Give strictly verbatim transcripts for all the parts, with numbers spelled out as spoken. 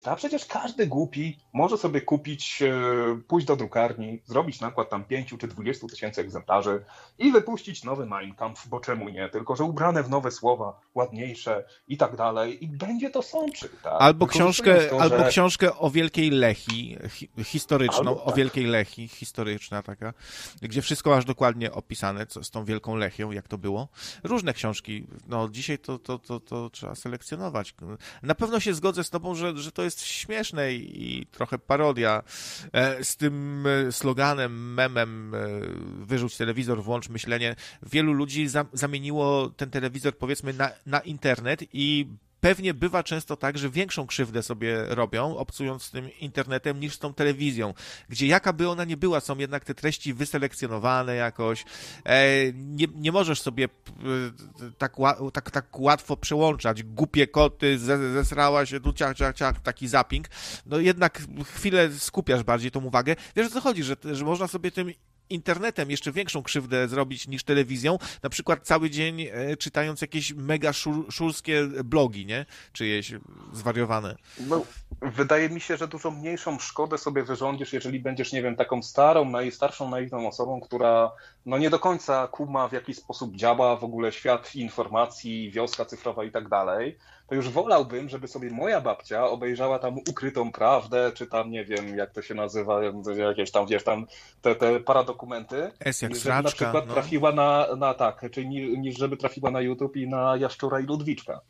A przecież każdy głupi może sobie kupić, e, pójść do drukarni, zrobić nakład tam pięciu czy dwudziestu tysięcy egzemplarzy i wypuścić nowy Mein Kampf, bo czemu nie? Tylko że ubrane w nowe słowa, ładniejsze i tak dalej i będzie to sączyk, tak? Albo Wykorzystując książkę, to, albo że... książkę o Wielkiej Lechii, hi, historyczną, Albo o tak. Wielkiej Lechii, historyczna taka, gdzie wszystko masz dokładnie opisane, co z tą Wielką Lechią, jak to było. Różne książki, no dzisiaj to, to, to, to trzeba selekcjonować. Na pewno się zgodzę z tobą, że, że to jest śmieszne i, i trochę parodia e, z tym e, sloganem, memem e, wyrzuć telewizor, włącz myślenie. Wielu ludzi za, zamieniło ten telewizor, powiedzmy, na, na internet i pewnie bywa często tak, że większą krzywdę sobie robią, obcując z tym internetem, niż z tą telewizją, gdzie jaka by ona nie była, są jednak te treści wyselekcjonowane jakoś. E, nie, nie możesz sobie e, tak, tak, tak łatwo przełączać. Głupie koty, ze, zesrała się, tu ciach, ciach, ciach, taki zapping. No jednak chwilę skupiasz bardziej tą uwagę. Wiesz, o co chodzi, że, że można sobie tym internetem jeszcze większą krzywdę zrobić niż telewizją, na przykład cały dzień e, czytając jakieś mega szur, szurskie blogi, nie? Czyjeś zwariowane. No, wydaje mi się, że dużo mniejszą szkodę sobie wyrządzisz, jeżeli będziesz, nie wiem, taką starą, najstarszą, naiwną osobą, która no nie do końca kuma, w jaki sposób działa w ogóle świat informacji, wioska cyfrowa i tak dalej. To już wolałbym, żeby sobie moja babcia obejrzała tam Ukrytą Prawdę, czy tam, nie wiem, jak to się nazywa, jakieś tam, wiesz, tam te, te paradokumenty, S jak niż żeby sraczka, na przykład no. trafiła na, na tak, czyli niż żeby trafiła na YouTube i na Jaszczura i Ludwiczka.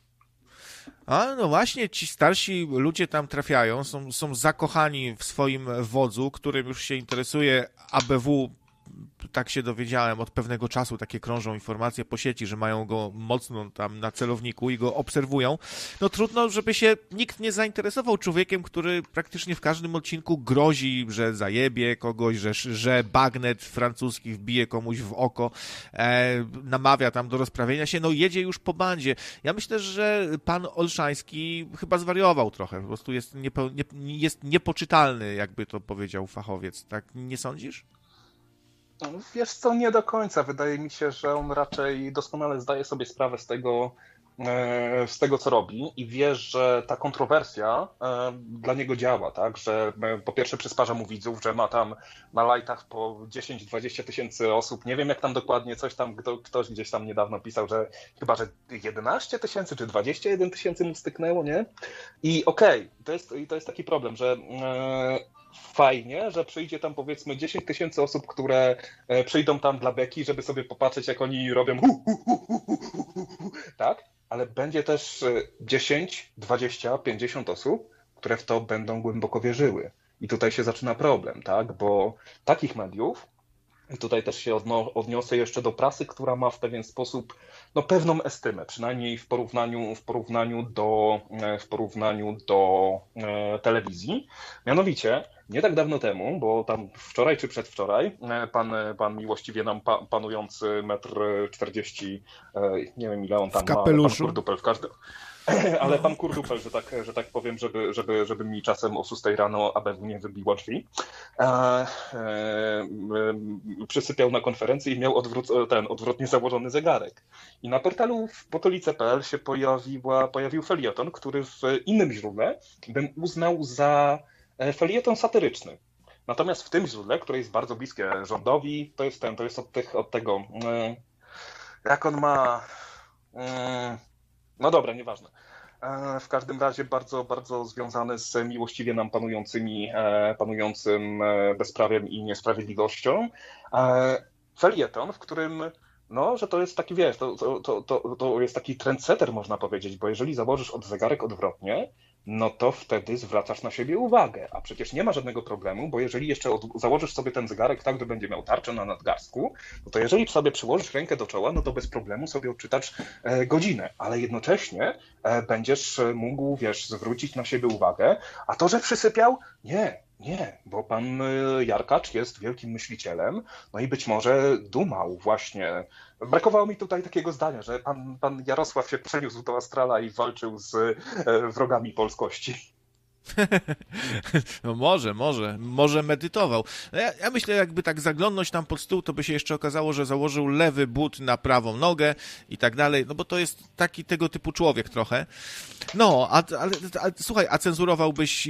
A no właśnie, ci starsi ludzie tam trafiają, są, są zakochani w swoim wodzu, którym już się interesuje A B W. Tak się dowiedziałem, od pewnego czasu takie krążą informacje po sieci, że mają go mocno tam na celowniku i go obserwują. No trudno, żeby się nikt nie zainteresował człowiekiem, który praktycznie w każdym odcinku grozi, że zajebie kogoś, że, że bagnet francuski wbije komuś w oko, e, namawia tam do rozprawienia się, no jedzie już po bandzie. Ja myślę, że pan Olszański chyba zwariował trochę, po prostu jest, niepo, nie, jest niepoczytalny, jakby to powiedział fachowiec. Tak nie sądzisz? Wiesz co, nie do końca. Wydaje mi się, że on raczej doskonale zdaje sobie sprawę z tego, e, z tego co robi i wie, że ta kontrowersja e, dla niego działa, tak? Że e, po pierwsze przysparza mu widzów, że ma tam na lajtach po dziesięć dwadzieścia tysięcy osób. Nie wiem jak tam dokładnie, coś tam, kto, ktoś gdzieś tam niedawno pisał, że chyba, że jedenaście tysięcy czy dwadzieścia jeden tysięcy mu styknęło, nie? I okej, okay, to jest, to jest taki problem, że e, fajnie, że przyjdzie tam powiedzmy dziesięć tysięcy osób, które przyjdą tam dla beki, żeby sobie popatrzeć, jak oni robią hu, hu, hu, hu, hu, hu, hu, tak? Ale będzie też dziesięć, dwadzieścia, pięćdziesiąt osób, które w to będą głęboko wierzyły. I tutaj się zaczyna problem, tak? Bo takich mediów, i tutaj też się odno, odniosę jeszcze do prasy, która ma w pewien sposób no, pewną estymę, przynajmniej w porównaniu, w porównaniu, do, w porównaniu do e, telewizji. Mianowicie, nie tak dawno temu, bo tam wczoraj czy przedwczoraj, pan, pan miłościwie nam pa, panujący metr czterdzieści, nie wiem ile on tam w ma, kapeluszu. pan Kurdupel w każdym... Ale pan Kurdupel, że tak, że tak powiem, żeby, żeby, żeby mi czasem o szóstej rano A B W nie wybiło drzwi, e, e, e, przysypiał na konferencji i miał odwró- ten odwrotnie założony zegarek. I na portalu w potolice kropka p l się pojawiła, pojawił felieton, który w innym źródle bym uznał za felieton satyryczny. Natomiast w tym źródle, które jest bardzo bliskie rządowi, to jest ten, to jest od, tych, od tego, e, jak on ma... E, No dobra, nieważne. W każdym razie bardzo, bardzo związany z miłościwie nam panującymi, panującym bezprawiem i niesprawiedliwością. Felieton, w którym, no, że to jest taki, wiesz, to, to, to, to jest taki trendsetter, można powiedzieć, bo jeżeli założysz od zegarek odwrotnie, no to wtedy zwracasz na siebie uwagę, a przecież nie ma żadnego problemu, bo jeżeli jeszcze od, założysz sobie ten zegarek tak, że będzie miał tarczę na nadgarstku, no to jeżeli sobie przyłożysz rękę do czoła, no to bez problemu sobie odczytasz e, godzinę, ale jednocześnie e, będziesz mógł, wiesz, zwrócić na siebie uwagę, a to, że przysypiał, nie, nie, bo pan Jarkacz jest wielkim myślicielem, no i być może dumał właśnie. Brakowało mi tutaj takiego zdania, że pan, pan Jarosław się przeniósł do Astrala i walczył z e, wrogami polskości. No może, może, może medytował. No ja, ja myślę, jakby tak zaglądnąć tam pod stół, to by się jeszcze okazało, że założył lewy but na prawą nogę i tak dalej, no bo to jest taki tego typu człowiek trochę. No, a, ale, a słuchaj, a cenzurowałbyś